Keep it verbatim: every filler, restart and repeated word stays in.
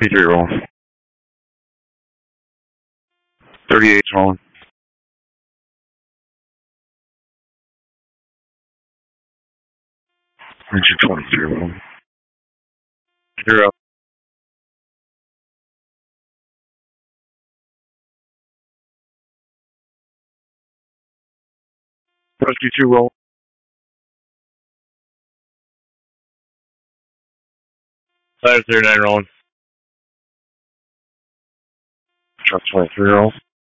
P three roll. thirty-eight rolling. Ranger twenty-three rolling. Zero. Rescue two roll. Five thirty-nine rolling. Truck twenty-three roll.